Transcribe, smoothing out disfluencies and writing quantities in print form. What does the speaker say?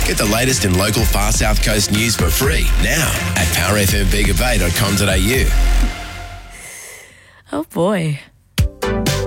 Get the latest in local Far South Coast news for free now at powerfmbigabay.com.au. Oh boy.